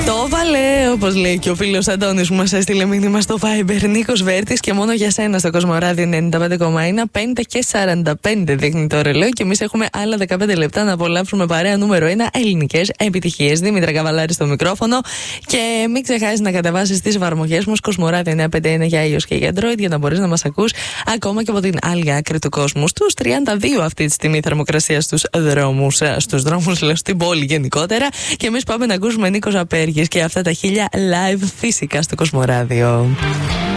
Το βάλε, όπως λέει και ο φίλος Αντώνης που μας έστειλε μήνυμα στο Viber. Νίκος Βέρτης και μόνο για σένα στο Κοσμοράδιο 95,1. 5:45 δείχνει το ρελό και εμείς έχουμε άλλα 15 λεπτά να απολαύσουμε παρέα νούμερο 1 ελληνικές επιτυχίες. Δήμητρα Καβαλάρη στο μικρόφωνο. Και μην ξεχάσεις να κατεβάσεις τις εφαρμογές μας Κοσμοράδιο 951 για iOS και για Android για να μπορείς να μας ακούς ακόμα και από την άλλη άκρη του κόσμου. Στους 32 αυτή τη στιγμή θερμοκρασία στους δρόμους, λέω στην πόλη γενικότερα. Και εμείς πάμε να ακούσουμε Νίκος Απέργης και αυτά τα 1000 live φυσικά στο Κοσμοράδιο.